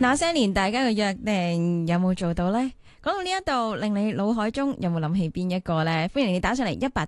那些年大家嘅約定有冇做到呢？講到呢一度，令你腦海中有冇諗起邊一個呢？歡迎你打上嚟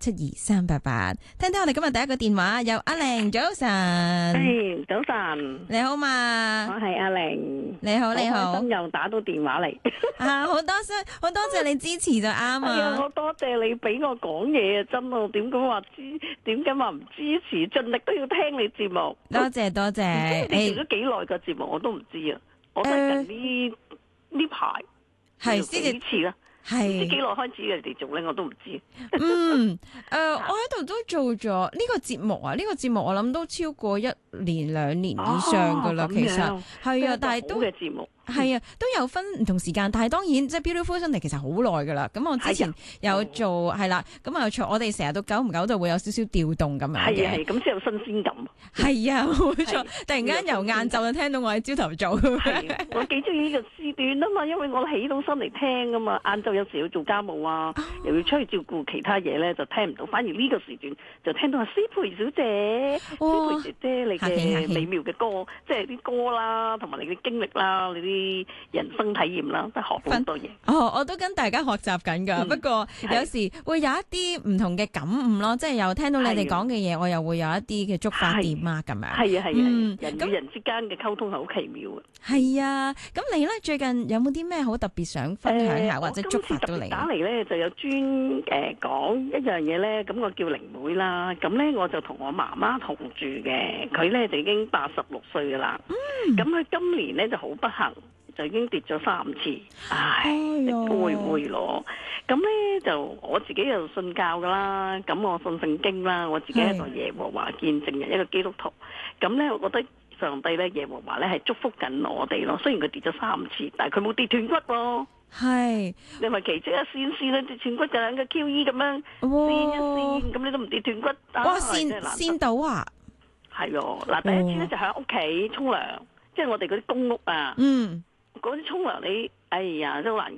1872388，聽聽我哋今日第一個電話，有阿玲，早晨。 係早晨， 你好嘛？ 我係阿玲。 你好，你好。 開心又打到電話嚟。 啊，好多謝你支持就啱啊！ 我多謝你俾我講嘢啊，真啊，點解話唔支持？盡力都要聽你節目。 多謝。 你做咗幾耐個節目我都唔知啊，我都係近呢排。係幾次啦？係唔知幾耐開始嘅你哋做咧，我都唔知。 我喺度都做咗呢個節目啊！呢個節目我諗都超過1年2年以上噶啦，其實係啊，但係都嘅節目。 係啊，都有分唔同時間，但係當然即係 Beautiful Sunday 其實好耐噶啦。咁我之前有做係啦，咁啊我哋成日都久唔久就會有少少調動咁樣嘅。 係咁先有新鮮感。 係啊，冇錯。突然間由晏晝就聽到我喺朝頭早。 我幾中意呢個時段啊嘛，因為我起到身嚟聽啊嘛。晏晝有時要做家務啊，又要出去照顧其他嘢咧，就聽唔到。反而呢個時段就聽到阿施培小姐、施培姐姐你嘅美妙嘅歌，即係啲歌啦，同埋你嘅經歷啦，你啲人生體驗啦，都學到好多嘢。 我都跟大家學習緊㗎。不過有時會有一啲唔同嘅感悟咯，即係又聽到你哋講嘅嘢，我又會有一啲嘅觸發點啊咁樣。 係啊，人與人之間嘅溝通係好奇妙啊。 係啊，咁你咧最近有冇啲咩好特別想分享下或者觸發到你？ 打嚟咧就有專講一樣嘢咧，咁我叫靈妹啦。咁咧我就同我媽媽同住嘅，佢咧就已經86歲噶啦。咁佢今年咧就好不幸，就已經跌咗3次，會咯。咁咧就我自己就信教噶啦，咁我信聖經啦，我自己係個耶和華見證人，一個基督徒。咁咧我覺得上帝咧耶和華咧係祝福緊我哋咯。雖然佢跌咗3次，但係佢冇跌斷骨喎。 係， 你咪奇蹟一線咧跌斷骨，就兩個 QE 咁樣線一線，咁你都唔跌斷骨。 哇！線到啊！ 係咯，嗱，第一次咧就喺屋企沖涼，即係我哋嗰啲公屋啊。嗰啲沖涼你，哎呀，都好難